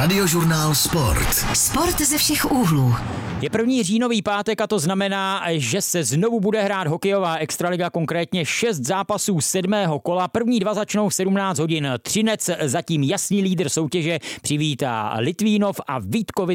Radiožurnál Sport. Sport ze všech úhlů. Je 1. říjnový pátek a to znamená, že se znovu bude hrát hokejová extraliga, konkrétně 6 zápasů 7. kola. První 2 začnou v 17 hodin. Třinec, zatím jasný lídr soutěže, přivítá Litvínov a Vítkovice